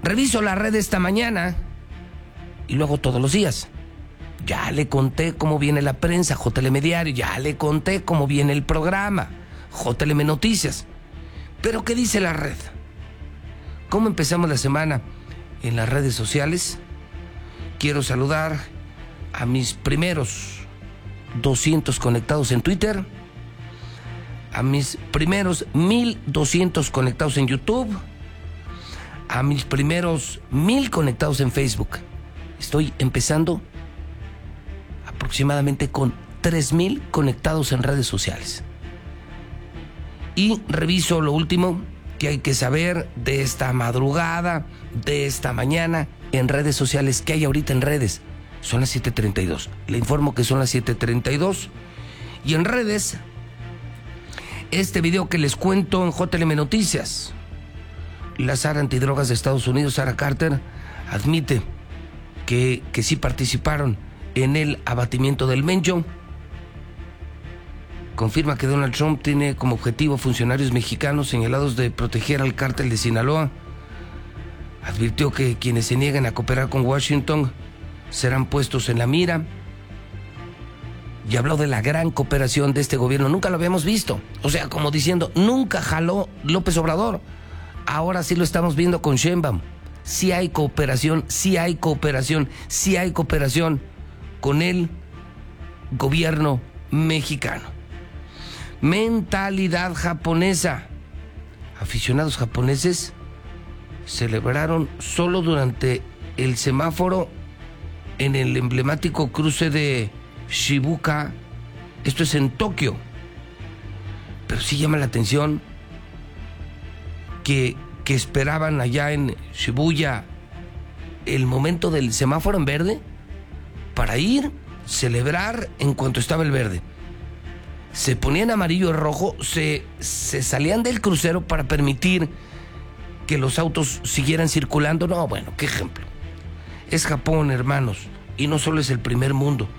Reviso la red esta mañana y luego todos los días. Ya le conté cómo viene la prensa, JLM Diario, ya le conté cómo viene el programa, JLM Noticias. Pero ¿qué dice la red? ¿Cómo empezamos la semana en las redes sociales? Quiero saludar a mis primeros 200 conectados en Twitter, a mis primeros 1,200 conectados en YouTube, a mis primeros 1,000 conectados en Facebook. Estoy empezando aproximadamente con 3,000 conectados en redes sociales. Y reviso lo último que hay que saber de esta madrugada, de esta mañana, en redes sociales. ¿Qué hay ahorita en redes? Son las 7:32. Le informo que son las 7:32. Y en redes, este video que les cuento en JLM Noticias. La Sara Antidrogas de Estados Unidos, Sarah Carter, admite que sí participaron en el abatimiento del Mencho. Confirma que Donald Trump tiene como objetivo funcionarios mexicanos señalados de proteger al cártel de Sinaloa. Advirtió que quienes se nieguen a cooperar con Washington serán puestos en la mira. Y habló de la gran cooperación de este gobierno. Nunca lo habíamos visto. O sea, como diciendo, nunca jaló López Obrador. Ahora sí lo estamos viendo con Sheinbaum. Sí hay cooperación, sí hay cooperación, sí hay cooperación con el gobierno mexicano. Mentalidad japonesa. Aficionados japoneses celebraron solo durante el semáforo en el emblemático cruce de Shibuya. Esto es en Tokio. Pero sí llama la atención que esperaban allá en Shibuya el momento del semáforo en verde para ir, celebrar en cuanto estaba el verde. Se ponían amarillo y rojo, se salían del crucero para permitir que los autos siguieran circulando. No, bueno, qué ejemplo. Es Japón, hermanos, y no solo es el primer mundo,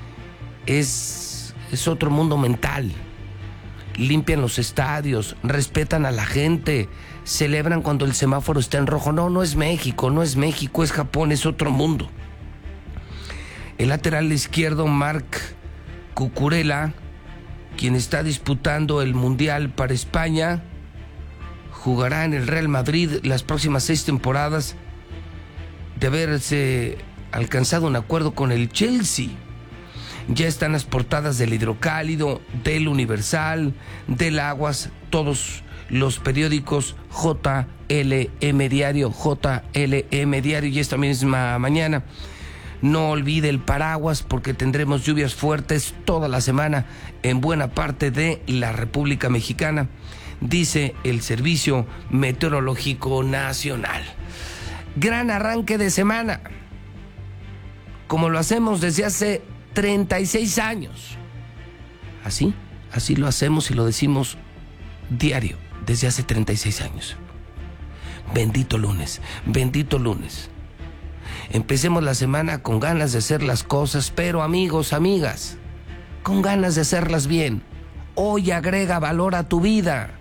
es otro mundo mental. Limpian los estadios, respetan a la gente, celebran cuando el semáforo está en rojo. No es México, no es México, es Japón, es otro mundo. El lateral izquierdo, Marc Cucurella, quien está disputando el Mundial para España, jugará en el Real Madrid las próximas 6 temporadas de haberse alcanzado un acuerdo con el Chelsea. Ya están las portadas del Hidrocálido, del Universal, del Aguas, todos los periódicos, JLM Diario, y esta misma mañana. No olvide el paraguas porque tendremos lluvias fuertes toda la semana en buena parte de la República Mexicana, dice el Servicio Meteorológico Nacional. Gran arranque de semana, como lo hacemos desde hace 36 años. Así lo hacemos y lo decimos diario desde hace 36 años. Bendito lunes, bendito lunes. Empecemos la semana con ganas de hacer las cosas, pero amigos, amigas, con ganas de hacerlas bien. Hoy agrega valor a tu vida.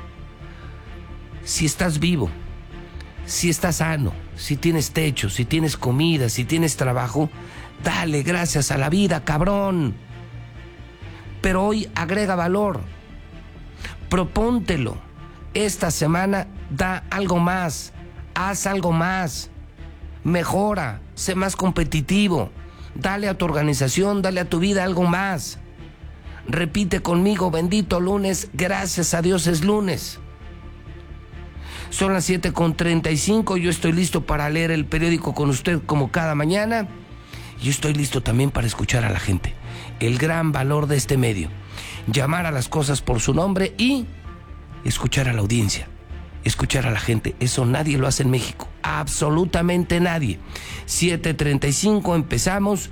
Si estás vivo, si estás sano, si tienes techo, si tienes comida, si tienes trabajo, dale gracias a la vida, cabrón. Pero hoy agrega valor. Propóntelo. Esta semana da algo más. Haz algo más. Mejora. Sé más competitivo. Dale a tu organización, dale a tu vida algo más. Repite conmigo, bendito lunes, gracias a Dios es lunes. Son las 7:35, yo estoy listo para leer el periódico con usted como cada mañana. Yo estoy listo también para escuchar a la gente. El gran valor de este medio. Llamar a las cosas por su nombre y escuchar a la audiencia. Escuchar a la gente. Eso nadie lo hace en México. Absolutamente nadie. 7:35 empezamos.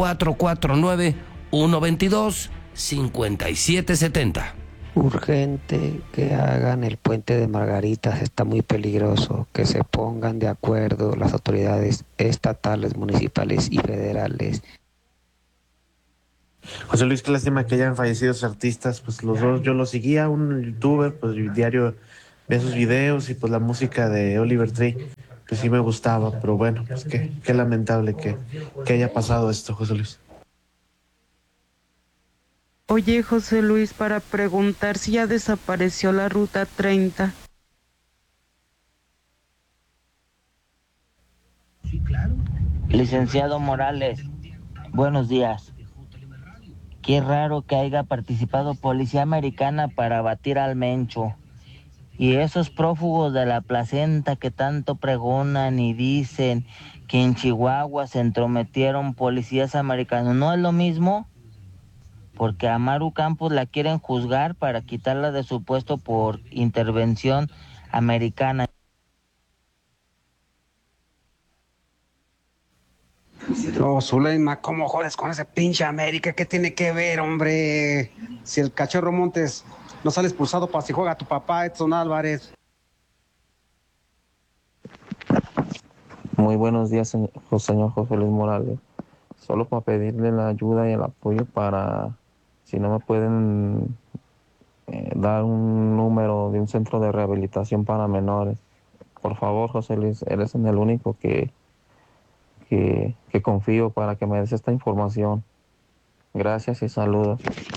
449-122-5770. Urgente que hagan el puente de Margaritas, está muy peligroso, que se pongan de acuerdo las autoridades estatales, municipales y federales. José Luis, qué lástima que hayan fallecido esos artistas, pues los dos, yo los seguía, un youtuber, pues diario ve sus videos y pues la música de Oliver Tree, pues sí me gustaba, pero bueno, pues qué lamentable que haya pasado esto, José Luis. Oye, José Luis, para preguntar si ya desapareció la ruta 30. Licenciado Morales, buenos días. Qué raro que haya participado Policía Americana para abatir al Mencho. Y esos prófugos de la placenta que tanto pregonan y dicen que en Chihuahua se entrometieron policías americanos, ¿no es lo mismo? Porque a Maru Campos la quieren juzgar para quitarla de su puesto por intervención americana. No, Zuleima, ¿cómo jodes con ese pinche América? ¿Qué tiene que ver, hombre? Si el Cachorro Montes no sale expulsado para si juega tu papá, Edson Álvarez. Muy buenos días, señor José Luis Morales. Solo para pedirle la ayuda y el apoyo para, si no me pueden dar un número de un centro de rehabilitación para menores. Por favor, José Luis, eres en el único que confío para que me des esta información. Gracias y saludos.